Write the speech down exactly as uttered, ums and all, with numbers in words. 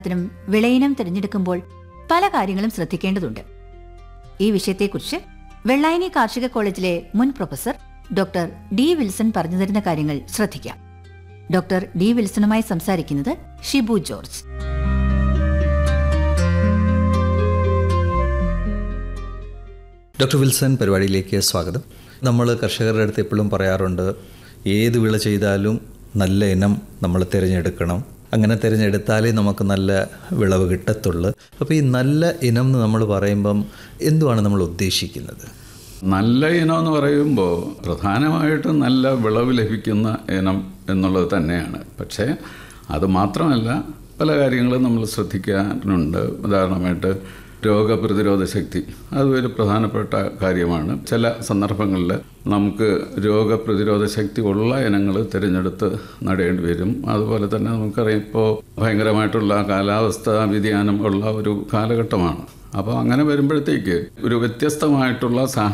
ത്തിനും വിളയിനം തിരഞ്ഞെടുക്കുമ്പോൾ പല കാര്യങ്ങളും ശ്രദ്ധിക്കേണ്ടതുണ്ട്. ഈ വിഷയത്തെക്കുറിച്ച് വെള്ളായണി കാർഷിക കോളേജിലെ മുൻ പ്രൊഫസർ ഡോക്ടർ ഡി വിൽസൺ പറഞ്ഞു തരുന്ന കാര്യങ്ങൾ ശ്രദ്ധിക്കാം. ഡോക്ടർ ഡി വിൽസണുമായി സംസാരിക്കുന്നത് ഷിബു ജോർജ്. ഡോക്ടർ വിൽസൺ പരിപാടിയിലേക്ക് സ്വാഗതം. നമ്മൾ കർഷകരുടെ അടുത്ത് എപ്പോഴും പറയാറുണ്ട്, ഏത് വിള ചെയ്താലും നല്ല ഇനം നമ്മൾ തിരഞ്ഞെടുക്കണം, അങ്ങനെ തിരഞ്ഞെടുത്താലേ നമുക്ക് നല്ല വിളവ് കിട്ടത്തുള്ളൂ. അപ്പോൾ ഈ നല്ല ഇനം എന്ന് നമ്മൾ പറയുമ്പം എന്തുവാണ് നമ്മൾ ഉദ്ദേശിക്കുന്നത്? നല്ല ഇനം എന്ന് പറയുമ്പോൾ പ്രധാനമായിട്ടും നല്ല വിളവ് ലഭിക്കുന്ന ഇനം എന്നുള്ളത് തന്നെയാണ്. പക്ഷേ അത് മാത്രമല്ല, പല കാര്യങ്ങളും നമ്മൾ ശ്രദ്ധിക്കാനുണ്ട്. ഉദാഹരണമായിട്ട് രോഗപ്രതിരോധ ശക്തി, അതൊരു പ്രധാനപ്പെട്ട കാര്യമാണ്. ചില സന്ദർഭങ്ങളിൽ നമുക്ക് രോഗപ്രതിരോധ ശക്തി ഉള്ള ഇനങ്ങൾ തിരഞ്ഞെടുത്ത് നടേണ്ടി വരും. അതുപോലെ തന്നെ നമുക്കറിയാം, ഇപ്പോൾ ഭയങ്കരമായിട്ടുള്ള കാലാവസ്ഥാ വ്യതിയാനം ഉള്ള ഒരു കാലഘട്ടമാണ്. അപ്പോൾ അങ്ങനെ വരുമ്പോഴത്തേക്ക് ഒരു വ്യത്യസ്തമായിട്ടുള്ള സാഹചര്യം